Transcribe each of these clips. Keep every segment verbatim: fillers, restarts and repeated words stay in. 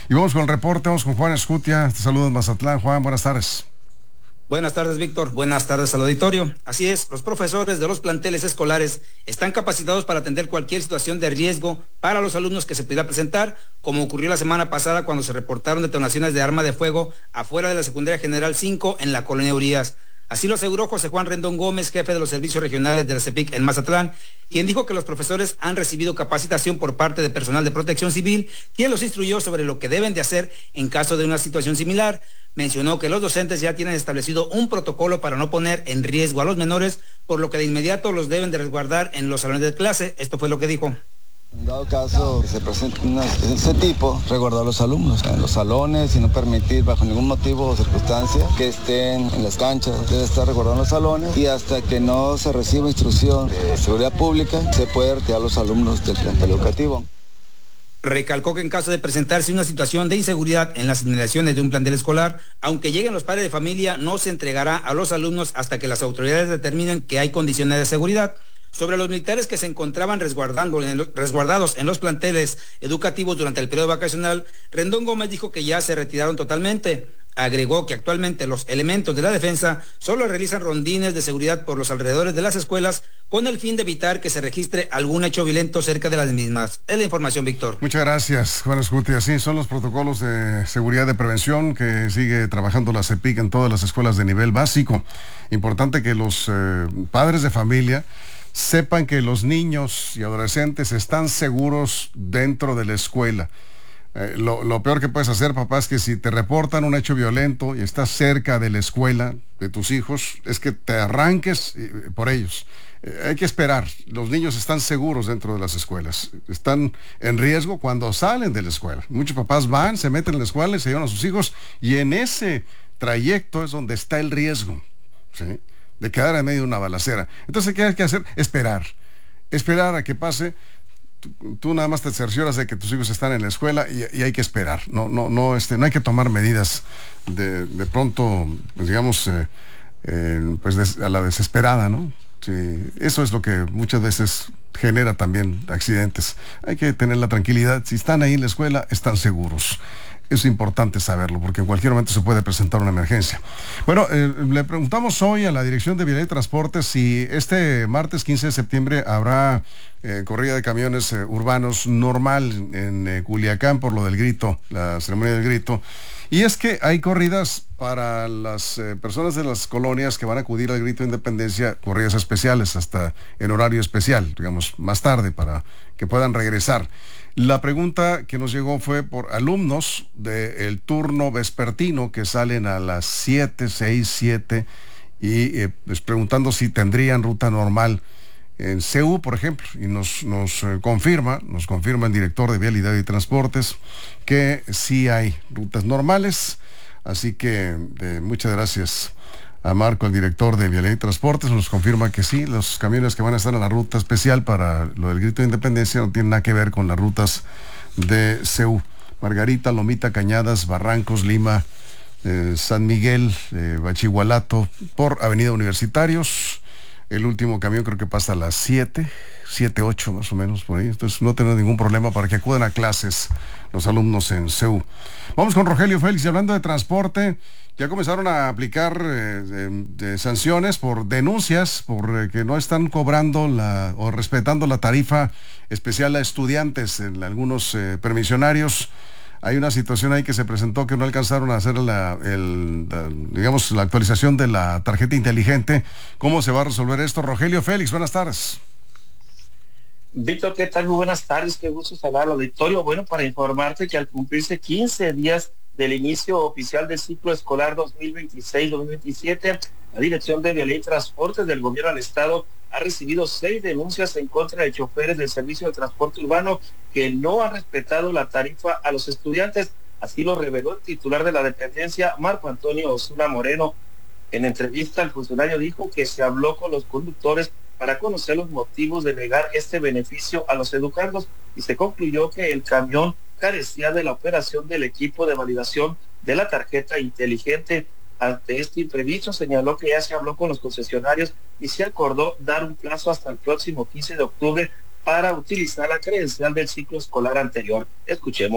Y vamos con el reporte, vamos con Juan Escutia. Te saludo en Mazatlán. Juan, buenas tardes. Buenas tardes, Víctor. Buenas tardes al auditorio. Así es, los profesores de los planteles escolares están capacitados para atender cualquier situación de riesgo para los alumnos que se pudiera presentar, como ocurrió la semana pasada cuando se reportaron detonaciones de arma de fuego afuera de la Secundaria General cinco en la Colonia Urias. Así lo aseguró José Juan Rendón Gómez, jefe de los servicios regionales de la CEPIC en Mazatlán, quien dijo que los profesores han recibido capacitación por parte de personal de protección civil, quien los instruyó sobre lo que deben de hacer en caso de una situación similar. Mencionó que los docentes ya tienen establecido un protocolo para no poner en riesgo a los menores, por lo que de inmediato los deben de resguardar en los salones de clase. Esto fue lo que dijo. En dado caso que se presente una, ese tipo, resguardar a los alumnos en los salones y no permitir bajo ningún motivo o circunstancia que estén en las canchas. Debe estar resguardado en los salones y hasta que no se reciba instrucción de seguridad pública se puede retirar a los alumnos del plantel educativo. Recalcó que en caso de presentarse una situación de inseguridad en las inmediaciones de un plantel escolar, aunque lleguen los padres de familia, no se entregará a los alumnos hasta que las autoridades determinen que hay condiciones de seguridad. Sobre los militares que se encontraban resguardando en los, resguardados en los planteles educativos durante el periodo vacacional, Rendón Gómez dijo que ya se retiraron totalmente. Agregó que actualmente los elementos de la defensa solo realizan rondines de seguridad por los alrededores de las escuelas con el fin de evitar que se registre algún hecho violento cerca de las mismas. Es la información, Víctor. Muchas gracias, Juan Escutia. Sí, son los protocolos de seguridad de prevención que sigue trabajando la CEPIC en todas las escuelas de nivel básico. Importante que los eh, padres de familia sepan que los niños y adolescentes están seguros dentro de la escuela. Eh, lo, lo peor que puedes hacer, papá, es que si te reportan un hecho violento y estás cerca de la escuela de tus hijos, es que te arranques eh, por ellos. Eh, hay que esperar. Los niños están seguros dentro de las escuelas. Están en riesgo cuando salen de la escuela. Muchos papás van, se meten en la escuela y se llevan a sus hijos, y en ese trayecto es donde está el riesgo, ¿sí?, de quedar en medio de una balacera. Entonces, ¿qué hay que hacer? Esperar. Esperar a que pase. Tú, tú nada más te cercioras de que tus hijos están en la escuela y, y hay que esperar. No, no, no, este, no hay que tomar medidas de, de pronto, pues digamos, eh, eh, pues des, a la desesperada, ¿no? Sí, eso es lo que muchas veces genera también accidentes. Hay que tener la tranquilidad. Si están ahí en la escuela, están seguros. Es importante saberlo, porque en cualquier momento se puede presentar una emergencia. Bueno, eh, le preguntamos hoy a la Dirección de Vialidad y Transportes si este martes quince de septiembre habrá eh, corrida de camiones eh, urbanos normal en eh, Culiacán por lo del grito, la ceremonia del grito. Y es que hay corridas para las eh, personas de las colonias que van a acudir al grito de independencia, corridas especiales hasta en horario especial, digamos, más tarde, para que puedan regresar. La pregunta que nos llegó fue por alumnos del turno vespertino que salen a las siete, seis, siete y eh, pues preguntando si tendrían ruta normal en C U, por ejemplo, y nos, nos eh, confirma, nos confirma el director de Vialidad y Transportes que sí hay rutas normales, así que eh, muchas gracias a Marco, el director de Vialidad y Transportes, nos confirma que sí, los camiones que van a estar en la ruta especial para lo del grito de independencia no tienen nada que ver con las rutas de C U. Margarita, Lomita, Cañadas, Barrancos, Lima, eh, San Miguel, eh, Bachigualato, por Avenida Universitarios. El último camión creo que pasa a las siete, siete, ocho más o menos por ahí. Entonces no tenemos ningún problema para que acudan a clases los alumnos en C U. Vamos con Rogelio Félix, y hablando de transporte, ya comenzaron a aplicar eh, de, de sanciones por denuncias, por eh, que no están cobrando la o respetando la tarifa especial a estudiantes en algunos eh, permisionarios. Hay una situación ahí que se presentó que no alcanzaron a hacer la, el, la, digamos, la actualización de la tarjeta inteligente. ¿Cómo se va a resolver esto? Rogelio Félix, buenas tardes. Víctor, ¿qué tal? Muy buenas tardes, qué gusto saludar al auditorio. Bueno, para informarte que al cumplirse quince días del inicio oficial del ciclo escolar dos mil veintiséis dos mil veintisiete, la Dirección de Vialidad y Transportes del Gobierno del Estado ha recibido seis denuncias en contra de choferes del Servicio de Transporte Urbano que no han respetado la tarifa a los estudiantes. Así lo reveló el titular de la dependencia, Marco Antonio Osuna Moreno. En entrevista, el funcionario dijo que se habló con los conductores para conocer los motivos de negar este beneficio a los educandos y se concluyó que el camión carecía de la operación del equipo de validación de la tarjeta inteligente. Ante este imprevisto, señaló que ya se habló con los concesionarios y se acordó dar un plazo hasta el próximo quince de octubre para utilizar la credencial del ciclo escolar anterior. Escuchemos.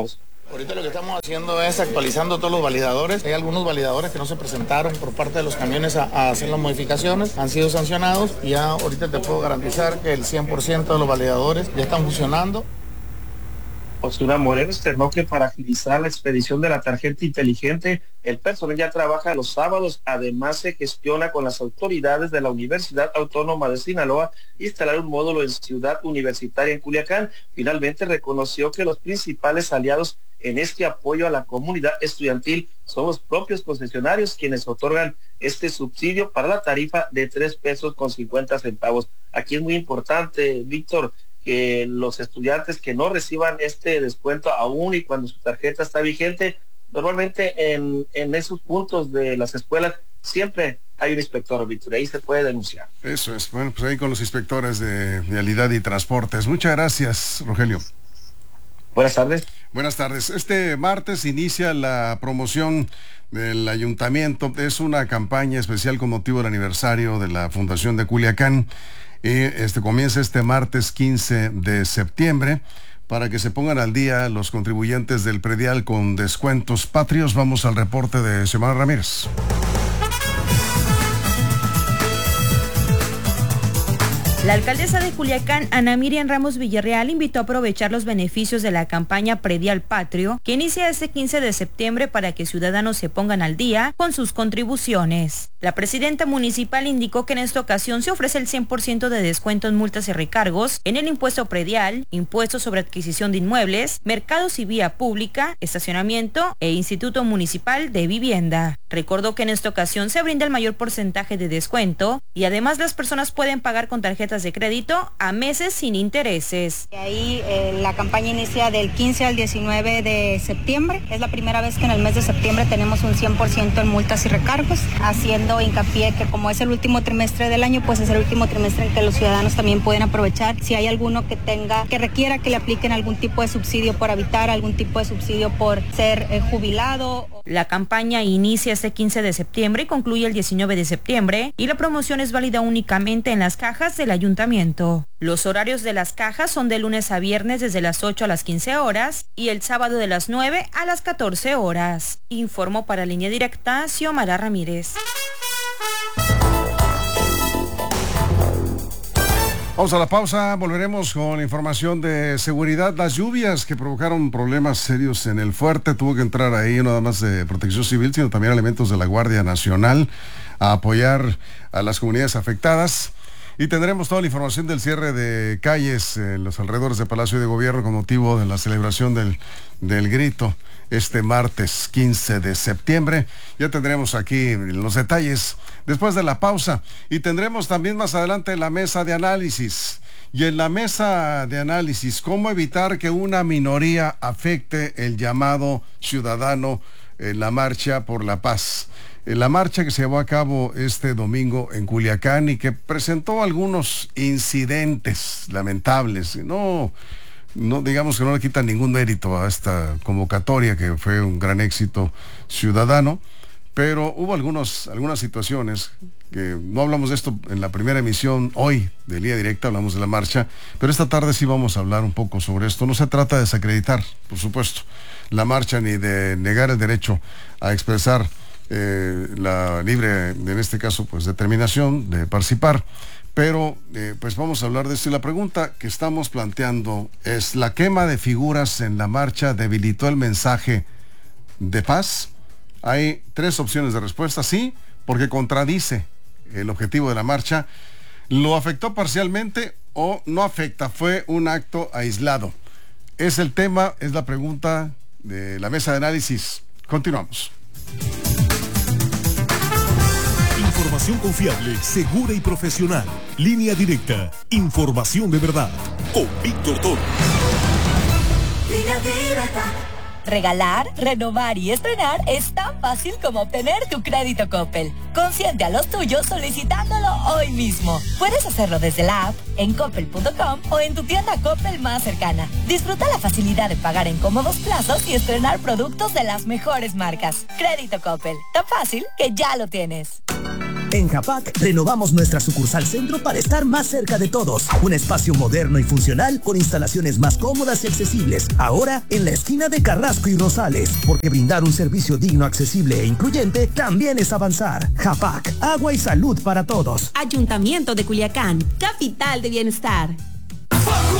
Ahorita lo que estamos haciendo es actualizando todos los validadores. Hay algunos validadores que no se presentaron por parte de los camiones a, a hacer las modificaciones, han sido sancionados y ya ahorita te puedo garantizar que el cien por ciento de los validadores ya están funcionando. Osuna Moreno externó que para agilizar la expedición de la tarjeta inteligente, el personal ya trabaja los sábados. Además, se gestiona con las autoridades de la Universidad Autónoma de Sinaloa instalar un módulo en Ciudad Universitaria en Culiacán. Finalmente reconoció que los principales aliados en este apoyo a la comunidad estudiantil son los propios concesionarios, quienes otorgan este subsidio para la tarifa de tres pesos con cincuenta centavos. Aquí es muy importante, Víctor, que los estudiantes que no reciban este descuento aún y cuando su tarjeta está vigente, normalmente en, en esos puntos de las escuelas siempre hay un inspector, Víctor, ahí se puede denunciar. Eso es, bueno, pues ahí con los inspectores de vialidad y transportes. Muchas gracias, Rogelio. Buenas tardes. Buenas tardes. Este martes inicia la promoción del ayuntamiento. Es una campaña especial con motivo del aniversario de la Fundación de Culiacán. Y este comienza este martes quince de septiembre para que se pongan al día los contribuyentes del predial con descuentos patrios. Vamos al reporte de Xiomara Ramírez. La alcaldesa de Culiacán, Ana Miriam Ramos Villarreal, invitó a aprovechar los beneficios de la campaña Predial Patrio, que inicia este quince de septiembre para que ciudadanos se pongan al día con sus contribuciones. La presidenta municipal indicó que en esta ocasión se ofrece el cien por ciento de descuento en multas y recargos en el impuesto predial, impuesto sobre adquisición de inmuebles, mercados y vía pública, estacionamiento e Instituto Municipal de Vivienda. Recordó que en esta ocasión se brinda el mayor porcentaje de descuento y además las personas pueden pagar con tarjetas de crédito a meses sin intereses. Ahí eh, la campaña inicia del quince al diecinueve de septiembre. Es la primera vez que en el mes de septiembre tenemos un cien por ciento en multas y recargos, haciendo hincapié que como es el último trimestre del año, pues es el último trimestre en que los ciudadanos también pueden aprovechar. Si hay alguno que tenga, que requiera que le apliquen algún tipo de subsidio por habitar, algún tipo de subsidio por ser eh, jubilado. La campaña inicia este quince de septiembre y concluye el diecinueve de septiembre y la promoción es válida únicamente en las cajas del ayuntamiento. Los horarios de las cajas son de lunes a viernes desde las ocho a las quince horas y el sábado de las nueve a las catorce horas. Informó para Línea Directa Xiomara Ramírez. Vamos a la pausa, volveremos con información de seguridad. Las lluvias que provocaron problemas serios en el fuerte, tuvo que entrar ahí no nada más de Protección Civil, sino también elementos de la Guardia Nacional a apoyar a las comunidades afectadas. Y tendremos toda la información del cierre de calles en los alrededores del Palacio de Gobierno con motivo de la celebración del, del grito este martes quince de septiembre. Ya tendremos aquí los detalles después de la pausa y tendremos también más adelante la mesa de análisis. Y en la mesa de análisis, ¿cómo evitar que una minoría afecte el llamado ciudadano en la marcha por la paz? En la marcha que se llevó a cabo este domingo en Culiacán y que presentó algunos incidentes lamentables. No, no digamos que no le quitan ningún mérito a esta convocatoria que fue un gran éxito ciudadano, pero hubo algunos, algunas situaciones que no hablamos de esto en la primera emisión hoy de Línea Directa, hablamos de la marcha, pero esta tarde sí vamos a hablar un poco sobre esto. No se trata de desacreditar, por supuesto, la marcha ni de negar el derecho a expresar Eh, la libre, en este caso, pues determinación de participar, pero eh, pues vamos a hablar de esto y la pregunta que estamos planteando es: ¿la quema de figuras en la marcha debilitó el mensaje de paz? Hay tres opciones de respuesta: sí, porque contradice el objetivo de la marcha; lo afectó parcialmente; o no afecta, fue un acto aislado. Es el tema, es la pregunta de la mesa de análisis. Continuamos. Información confiable, segura y profesional. Línea Directa. Información de verdad. Con Víctor Toro. Línea Directa. Regalar, renovar y estrenar es tan fácil como obtener tu crédito Coppel. Consiente a los tuyos solicitándolo hoy mismo. Puedes hacerlo desde la app, en coppel punto com o en tu tienda Coppel más cercana. Disfruta la facilidad de pagar en cómodos plazos y estrenar productos de las mejores marcas. Crédito Coppel, tan fácil que ya lo tienes. En Japac, renovamos nuestra sucursal centro para estar más cerca de todos. Un espacio moderno y funcional con instalaciones más cómodas y accesibles. Ahora, en la esquina de Carrasco y Rosales. Porque brindar un servicio digno, accesible e incluyente también es avanzar. Japac, agua y salud para todos. Ayuntamiento de Culiacán, capital de bienestar.